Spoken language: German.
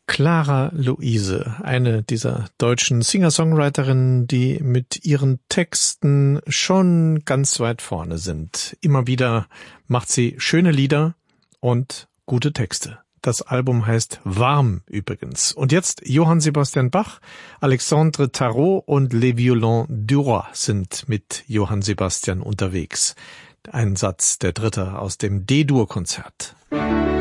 Clara Luise, eine dieser deutschen Singer-Songwriterinnen, die mit ihren Texten schon ganz weit vorne sind. Immer wieder macht sie schöne Lieder und gute Texte. Das Album heißt Warm übrigens. Und jetzt Johann Sebastian Bach, Alexandre Tarot und Les Violons du Roi sind mit Johann Sebastian unterwegs. Ein Satz, der dritte aus dem D-Dur-Konzert.